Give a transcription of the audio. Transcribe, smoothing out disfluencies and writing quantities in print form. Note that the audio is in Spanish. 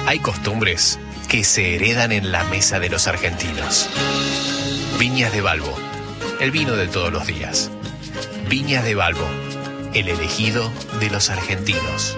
Hay costumbres que se heredan en la mesa de los argentinos. Viñas de Balbo, el vino de todos los días. Viñas de Balbo, el elegido de los argentinos.